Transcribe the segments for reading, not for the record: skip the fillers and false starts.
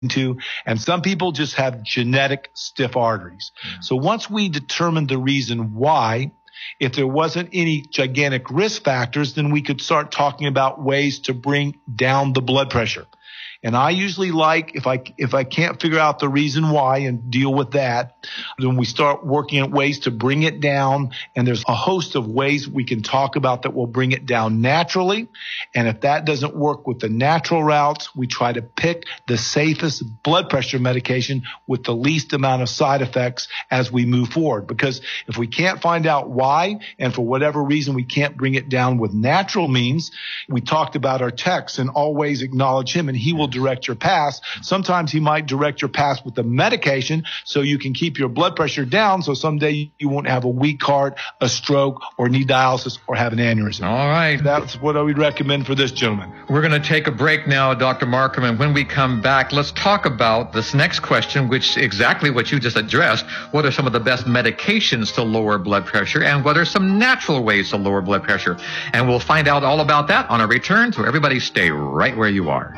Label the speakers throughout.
Speaker 1: to, and some people just have genetic stiff arteries. So once we determine the reason why, if there wasn't any gigantic risk factors, then we could start talking about ways to bring down the blood pressure. And I usually like, if I can't figure out the reason why and deal with that, then we start working at ways to bring it down. And there's a host of ways we can talk about that will bring it down naturally. And if that doesn't work with the natural routes, we try to pick the safest blood pressure medication with the least amount of side effects as we move forward. Because if we can't find out why, and for whatever reason we can't bring it down with natural means, we talked about our text, and always acknowledge him and he will direct your path. Sometimes he might direct your path with the medication so you can keep your blood pressure down, so someday you won't have a weak heart, a stroke, or need dialysis, or have an aneurysm.
Speaker 2: All right.
Speaker 1: That's what I would recommend for this gentleman.
Speaker 2: We're going to take a break now, Dr. Markham, and when we come back, let's talk about this next question, which is exactly what you just addressed. What are some of the best medications to lower blood pressure, and what are some natural ways to lower blood pressure? And we'll find out all about that on a return, so everybody stay right where you are.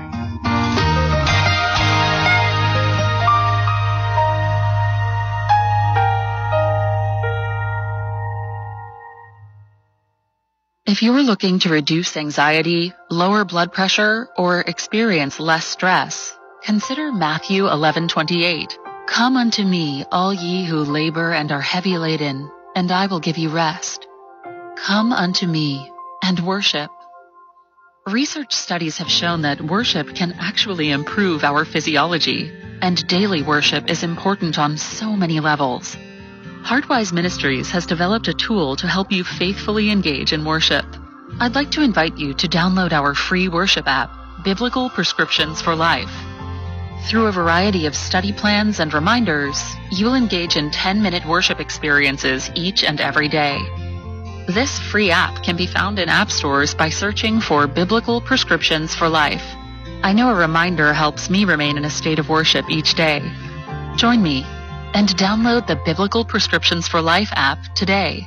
Speaker 3: If you're looking to reduce anxiety, lower blood pressure, or experience less stress, consider Matthew 11:28. Come unto me, all ye who labor and are heavy laden, and I will give you rest. Come unto me and worship. Research studies have shown that worship can actually improve our physiology, and daily worship is important on so many levels. Heartwise Ministries has developed a tool to help you faithfully engage in worship. I'd like to invite you to download our free worship app, Biblical Prescriptions for Life. Through a variety of study plans and reminders, you'll engage in 10-minute worship experiences each and every day. This free app can be found in app stores by searching for Biblical Prescriptions for Life. I know a reminder helps me remain in a state of worship each day. Join me and download the Biblical Prescriptions for Life app today.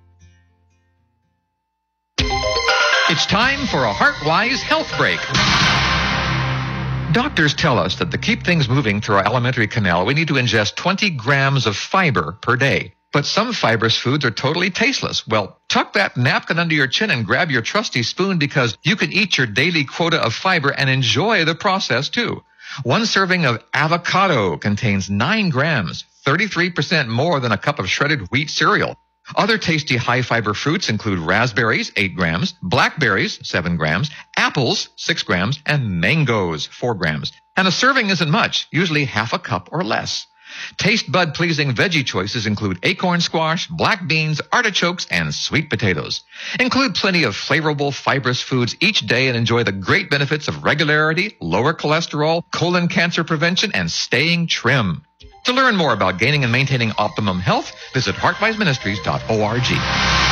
Speaker 2: It's time for a Heartwise Health Break. Doctors tell us that to keep things moving through our alimentary canal, we need to ingest 20 grams of fiber per day. But some fibrous foods are totally tasteless. Well, tuck that napkin under your chin and grab your trusty spoon, because you can eat your daily quota of fiber and enjoy the process too. One serving of avocado contains 9 grams, 33% more than a cup of shredded wheat cereal. Other tasty high-fiber fruits include raspberries, 8 grams, blackberries, 7 grams, apples, 6 grams, and mangoes, 4 grams. And a serving isn't much, usually half a cup or less. Taste bud-pleasing veggie choices include acorn squash, black beans, artichokes, and sweet potatoes. Include plenty of flavorful, fibrous foods each day and enjoy the great benefits of regularity, lower cholesterol, colon cancer prevention, and staying trim. To learn more about gaining and maintaining optimum health, visit heartwiseministries.org.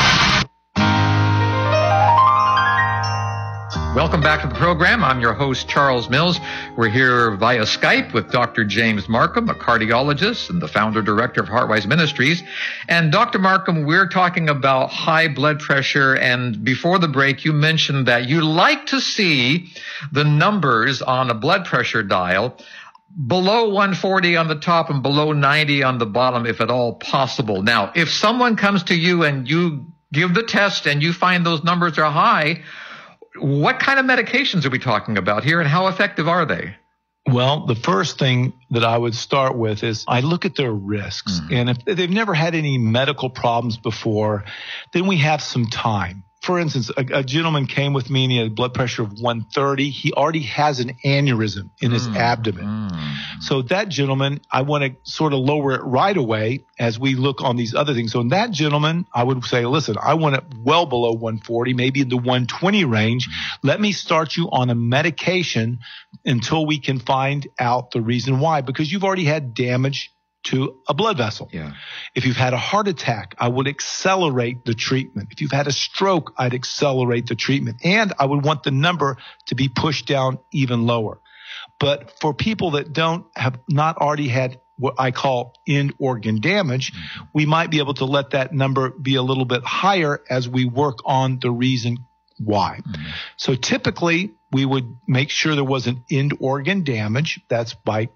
Speaker 2: Welcome back to the program. I'm your host, Charles Mills. We're here via Skype with Dr. James Markham, a cardiologist and the founder-director of Heartwise Ministries. And Dr. Markham, we're talking about high blood pressure. And before the break, you mentioned that you like to see the numbers on a blood pressure dial below 140 on the top and below 90 on the bottom, if at all possible. Now, if someone comes to you and you give the test and you find those numbers are high, what kind of medications are we talking about here, and how effective are they?
Speaker 1: Well, the first thing that I would start with is I look at their risks. And if they've never had any medical problems before, then we have some time. For instance, a gentleman came with me and he had a blood pressure of 130. He already has an aneurysm in his abdomen. So that gentleman, I want to sort of lower it right away as we look on these other things. So in that gentleman, I would say, listen, I want it well below 140, maybe in the 120 range. Let me start you on a medication until we can find out the reason why, because you've already had damage to a blood vessel.
Speaker 2: Yeah.
Speaker 1: If you've had a heart attack, I would accelerate the treatment. If you've had a stroke, I'd accelerate the treatment. And I would want the number to be pushed down even lower. But for people that have not already had what I call end organ damage, we might be able to let that number be a little bit higher as we work on the reason why. So typically, We would make sure there wasn't end organ damage. That's by